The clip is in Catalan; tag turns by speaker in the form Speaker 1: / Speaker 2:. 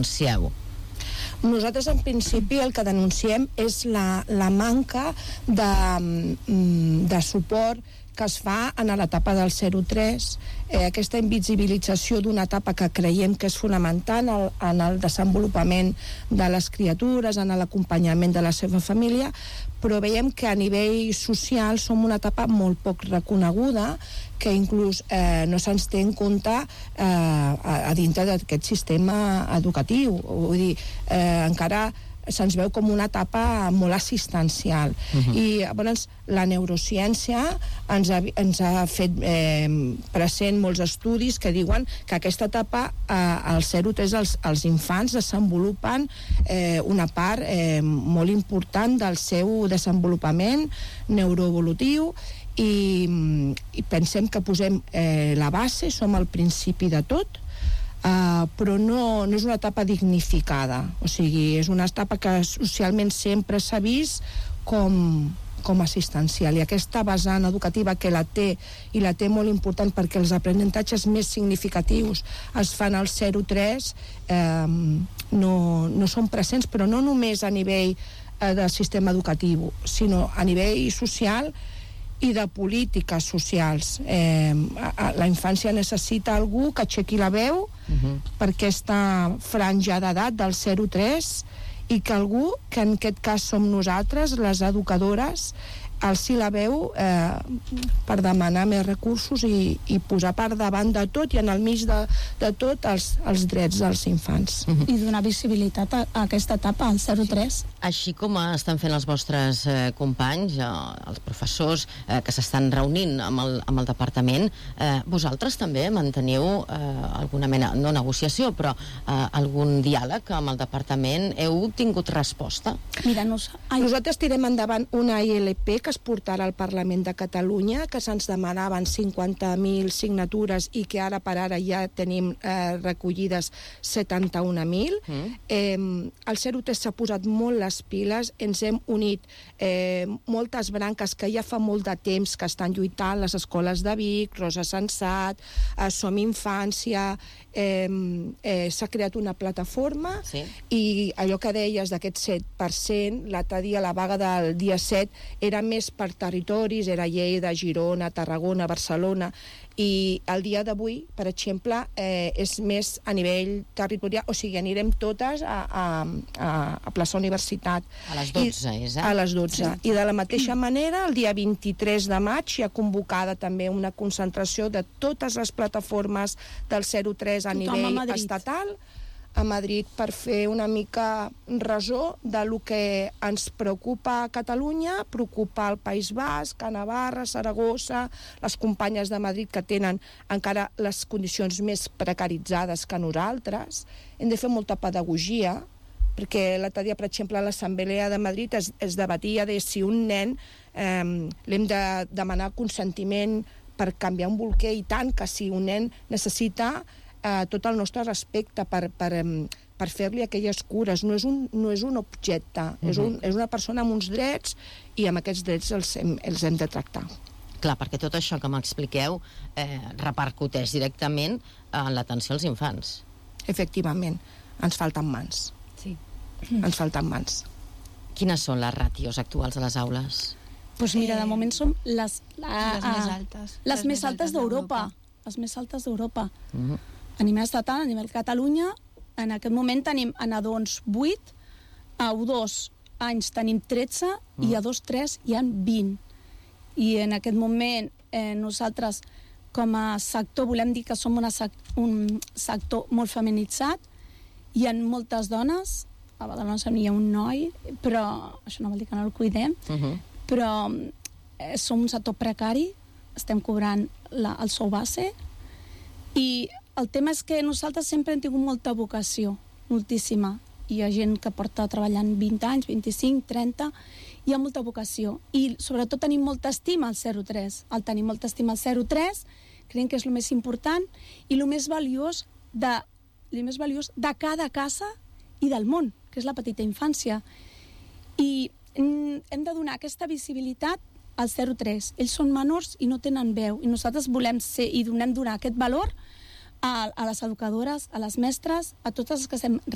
Speaker 1: denuncieu?
Speaker 2: Nosaltres, en principi, el que denunciem és la manca de suport que es fa en l'etapa del 0-3, aquesta invisibilització d'una etapa que creiem que és fonamental en el desenvolupament de les criatures, en l'acompanyament de la seva família, però veiem que a nivell social som una etapa molt poc reconeguda, que inclús no se'ns té en compte a dintre d'aquest sistema educatiu. Vull dir, encara se'ns veu com una etapa molt assistencial. I llavors la neurociència ens ha fet present molts estudis que diuen que aquesta etapa al 0-3 els infants desenvolupen una part molt important del seu desenvolupament neuroevolutiu i pensem que posem la base, som al principi de tot, però no és una etapa dignificada, o sigui, és una etapa que socialment sempre s'ha vist com assistencial, i aquesta vessant educativa que la té, i la té molt important perquè els aprenentatges més significatius es fan al 0-3, no són presents, però no només a nivell del sistema educatiu, sinó a nivell social i de polítiques socials. La infància necessita algú que aixequi la veu per aquesta franja d'edat del 0-3, i que algú, que en aquest cas som nosaltres, les educadores, alci la veu per demanar més recursos i posar per davant de tot i en el mig de tot els drets dels infants.
Speaker 3: I donar visibilitat a aquesta etapa, al 0-3.
Speaker 1: Així com estan fent els vostres companys, els professors que s'estan reunint amb el departament, vosaltres també manteniu alguna mena, no negociació, però algun diàleg amb el departament? Heu tingut resposta?
Speaker 3: Mira,
Speaker 2: nosaltres tirem endavant una ILP que es portarà al Parlament de Catalunya, que se'ns demanaven 50.000 signatures i que ara per ara ja tenim recollides 71.000. El 0-3 s'ha posat molt les piles, ens hem unit moltes branques que ja fa molt de temps que estan lluitant, les escoles de Vic, Rosa Sensat, Som Infància, s'ha creat una plataforma, i allò que deies d'aquest 7%, l'altre dia, la vaga del dia 7, era més per territoris, era Lleida, Girona, Tarragona, Barcelona, i el dia d'avui, per exemple, és més a nivell territorial, o sigui, anirem totes a plaça Universitat.
Speaker 1: A les 12, és,
Speaker 2: A les 12. I de la mateixa manera, el dia 23 de maig hi ha convocada també una concentració de totes les plataformes del 0-3 a nivell estatal, a Madrid, per fer una mica resó de lo que ens preocupa a Catalunya, preocupa al País Basc, a Navarra, Saragossa, les companyes de Madrid que tenen encara les condicions més precaritzades que nosaltres. Hem de fer molta pedagogia, perquè l'altre dia, per exemple, a l'Assemblea de Madrid es debatia de si un nen l'hem de demanar consentiment per canviar un bolquer, i tant que si un nen necessita tot el nostre respecte per fer-li aquelles cures. No és un objecte, és una persona amb uns drets, i amb aquests drets els hem de tractar.
Speaker 1: Clar, perquè tot això que m'expliqueu repercuteix directament en l'atenció als infants.
Speaker 2: Efectivament, ens falten mans.
Speaker 3: Sí.
Speaker 2: Ens falten mans.
Speaker 1: Quines són les ràtios actuals a les aules?
Speaker 3: Doncs mira, de moment som les
Speaker 4: més altes.
Speaker 3: Les més altes d'Europa. Les més altes d'Europa. A nivell estatal, a nivell Catalunya, en aquest moment tenim a nadons 8, a U2 anys tenim 13 i a 2-3 hi ha 20. I en aquest moment nosaltres com a sector volem dir que som un sector molt feminitzat. Hi ha moltes dones, a Badalona hi ha un noi, però això no vol dir que no el cuidem, però som un sector precari, estem cobrant el sou base, i el tema és que nosaltres sempre hem tingut molta vocació, moltíssima. Hi ha gent que porta treballant 20 anys, 25, 30, hi ha molta vocació. I sobretot tenim molta estima al 0-3. Al tenir molta estima al 0-3, creiem que és el més important i el més valiós de cada casa i del món, que és la petita infància. I hem de donar aquesta visibilitat al 0-3. Ells són menors i no tenen veu, i nosaltres volem ser i donar aquest valor a les educadores, a les mestres, a totes les que estem